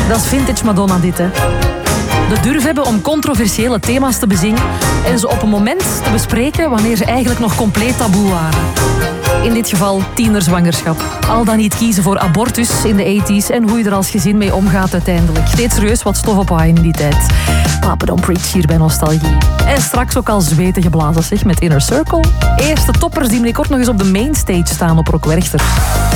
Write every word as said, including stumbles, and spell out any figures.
Dat is vintage Madonna dit, hè. De durf hebben om controversiële thema's te bezingen en ze op een moment te bespreken wanneer ze eigenlijk nog compleet taboe waren. In dit geval tienerzwangerschap. Al dan niet kiezen voor abortus in de tachtiger en hoe je er als gezin mee omgaat uiteindelijk. Steeds serieus wat stof ophaaien in die tijd. Papa Don't Preach hier bij Nostalgie. En straks ook al zweten geblazen zeg met Inner Circle. Eerste toppers die binnenkort nog eens op de mainstage staan op Rock Werchter.